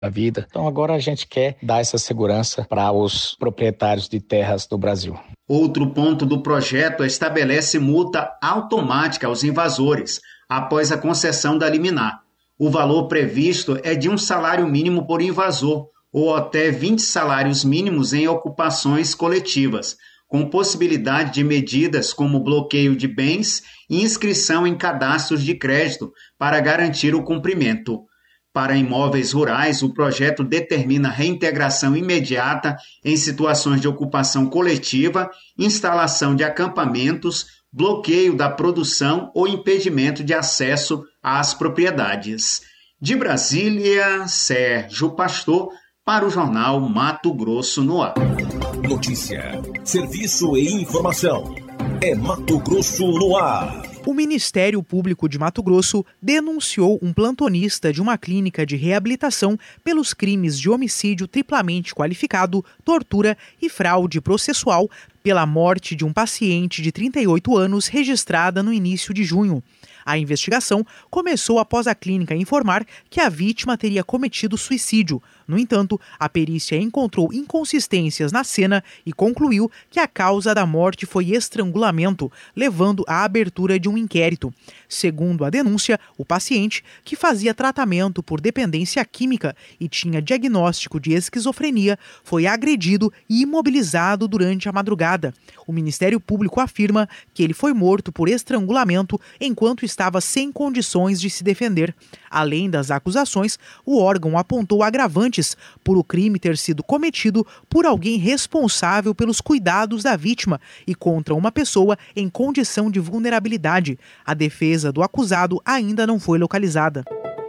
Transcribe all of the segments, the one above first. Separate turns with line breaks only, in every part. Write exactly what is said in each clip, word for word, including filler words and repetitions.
a vida. Então agora a gente quer dar essa segurança para os proprietários de terras do Brasil.
Outro ponto do projeto estabelece multa automática aos invasores após a concessão da liminar. O valor previsto é de um salário mínimo por invasor ou até vinte salários mínimos em ocupações coletivas, com possibilidade de medidas como bloqueio de bens e inscrição em cadastros de crédito para garantir o cumprimento. Para imóveis rurais, o projeto determina reintegração imediata em situações de ocupação coletiva, instalação de acampamentos, bloqueio da produção ou impedimento de acesso às propriedades. De Brasília, Sérgio Pastor, para o jornal Mato Grosso no Ar.
Notícia, serviço e informação. É Mato Grosso no Ar.
O Ministério Público de Mato Grosso denunciou um plantonista de uma clínica de reabilitação pelos crimes de homicídio triplamente qualificado, tortura e fraude processual pela morte de um paciente de trinta e oito anos registrada no início de junho. A investigação começou após a clínica informar que a vítima teria cometido suicídio. No entanto, a perícia encontrou inconsistências na cena e concluiu que a causa da morte foi estrangulamento, levando à abertura de um inquérito. Segundo a denúncia, o paciente, que fazia tratamento por dependência química e tinha diagnóstico de esquizofrenia, foi agredido e imobilizado durante a madrugada. O Ministério Público afirma que ele foi morto por estrangulamento enquanto estava sem condições de se defender. Além das acusações, o órgão apontou agravantes por o crime ter sido cometido por alguém responsável pelos cuidados da vítima e contra uma pessoa em condição de vulnerabilidade. A defesa do acusado ainda não foi localizada.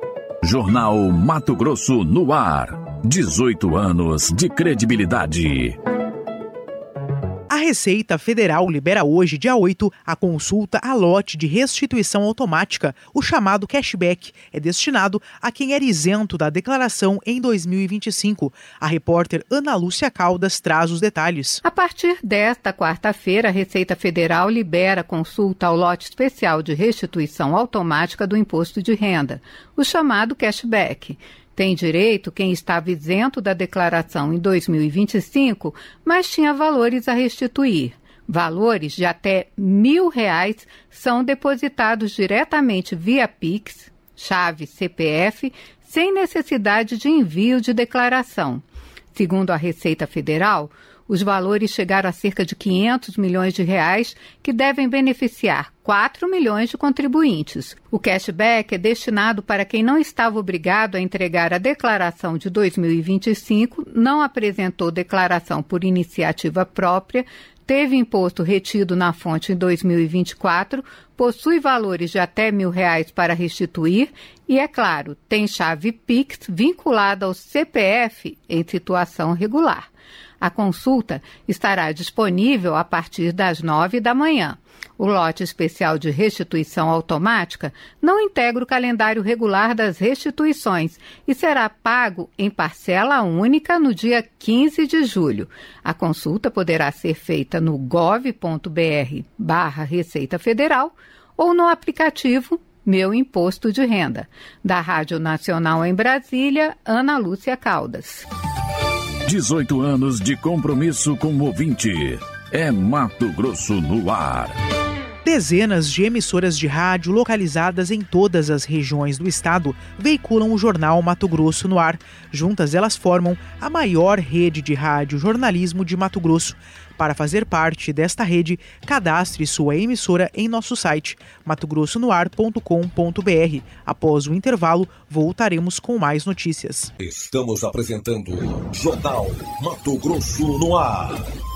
Jornal Mato Grosso no Ar. dezoito anos de credibilidade.
A Receita Federal libera hoje, dia oito, a consulta a lote de restituição automática, o chamado cashback. É destinado a quem era isento da declaração em dois mil e vinte e cinco. A repórter Ana Lúcia Caldas traz os detalhes.
A partir desta quarta-feira, a Receita Federal libera a consulta ao lote especial de restituição automática do imposto de renda, o chamado cashback. Tem direito quem estava isento da declaração em dois mil e vinte e cinco, mas tinha valores a restituir. Valores de até mil reais são depositados diretamente via Pix, chave C P F, sem necessidade de envio de declaração. Segundo a Receita Federal, os valores chegaram a cerca de quinhentos milhões de reais, que devem beneficiar quatro milhões de contribuintes. O cashback é destinado para quem não estava obrigado a entregar a declaração de dois mil e vinte e cinco, não apresentou declaração por iniciativa própria, teve imposto retido na fonte em dois mil e vinte e quatro, possui valores de até mil reais para restituir e, é claro, tem chave Pix vinculada ao C P F em situação regular. A consulta estará disponível a partir das nove da manhã. O lote especial de restituição automática não integra o calendário regular das restituições e será pago em parcela única no dia quinze de julho. A consulta poderá ser feita no gov ponto br barra Receita Federal ou no aplicativo Meu Imposto de Renda. Da Rádio Nacional em Brasília, Ana Lúcia Caldas.
dezoito anos de compromisso com o ouvinte. É Mato Grosso no Ar.
Dezenas de emissoras de rádio localizadas em todas as regiões do estado veiculam o jornal Mato Grosso no Ar. Juntas, elas formam a maior rede de rádio jornalismo de Mato Grosso. Para fazer parte desta rede, cadastre sua emissora em nosso site mato grosso no ar ponto com ponto br. Após o intervalo, voltaremos com mais notícias.
Estamos apresentando Jornal Mato Grosso no Ar.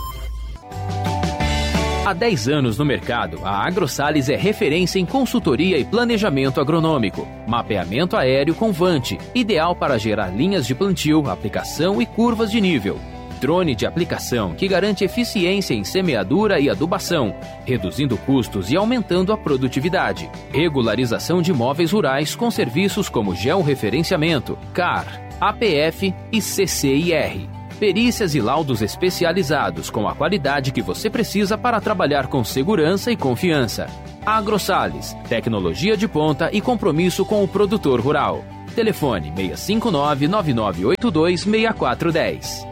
Há dez anos no mercado, a AgroSales é referência em consultoria e planejamento agronômico. Mapeamento aéreo com Vante, ideal para gerar linhas de plantio, aplicação e curvas de nível. Drone de aplicação que garante eficiência em semeadura e adubação, reduzindo custos e aumentando a produtividade. Regularização de imóveis rurais com serviços como georreferenciamento, C A R, A P F e C C I R. Perícias e laudos especializados com a qualidade que você precisa para trabalhar com segurança e confiança. AgroSales, tecnologia de ponta e compromisso com o produtor rural. Telefone seis cinco nove, nove nove oito dois, seis quatro um zero.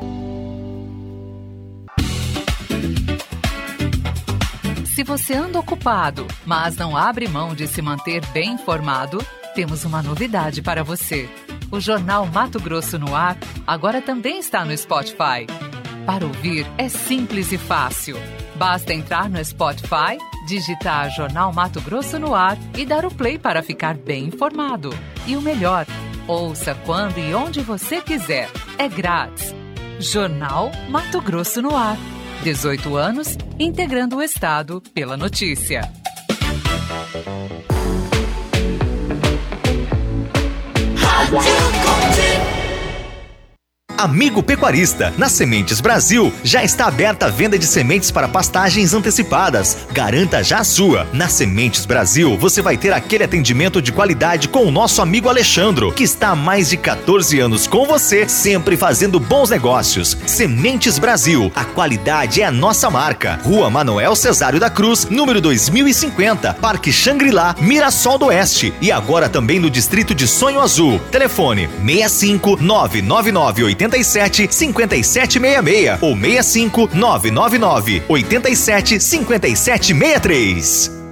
Se você anda ocupado, mas não abre mão de se manter bem informado, temos uma novidade para você. O Jornal Mato Grosso no Ar agora também está no Spotify. Para ouvir é simples e fácil. Basta entrar no Spotify, digitar Jornal Mato Grosso no Ar e dar o play para ficar bem informado. E o melhor, ouça quando e onde você quiser. É grátis. Jornal Mato Grosso no Ar. dezoito anos, integrando o Estado pela notícia.
Amigo pecuarista, na Sementes Brasil já está aberta a venda de sementes para pastagens antecipadas. Garanta já a sua. Na Sementes Brasil você vai ter aquele atendimento de qualidade com o nosso amigo Alexandro, que está há mais de quatorze anos com você, sempre fazendo bons negócios. Sementes Brasil, a qualidade é a nossa marca. Rua Manoel Cesário da Cruz, número dois mil e cinquenta, Parque Xangri-Lá, Mirassol do Oeste. E agora também no distrito de Sonho Azul. Telefone seis cinco nove nove nove oito sete cinco sete seis seis ou seis cinco nove nove nove oito sete cinco sete seis três.